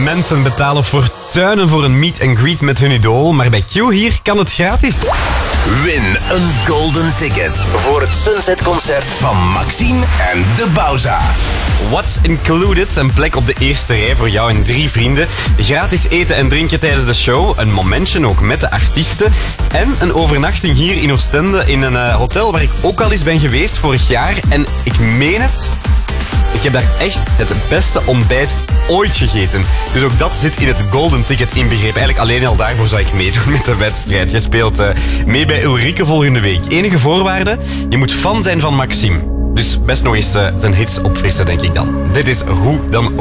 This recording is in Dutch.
Mensen betalen fortuinen voor een meet and greet met hun idool, maar bij Q hier kan het gratis. Win een golden ticket voor het Sunset-concert van Maxime en De Bauza. What's included? Een plek op de eerste rij voor jou en 3 vrienden. Gratis eten en drinken tijdens de show. Een momentje ook met de artiesten. En een overnachting hier in Oostende in een hotel waar ik ook al eens ben geweest vorig jaar. En ik meen het, ik heb daar echt het beste ontbijt ooit gegeten. Dus ook dat zit in het golden ticket inbegrepen. Eigenlijk alleen al daarvoor zou ik meedoen met de wedstrijd. Je speelt mee bij Ulrike volgende week. Enige voorwaarde, je moet fan zijn van Maxime. Dus best nog eens zijn hits opfrissen, denk ik dan. Dit is Hoe dan ook.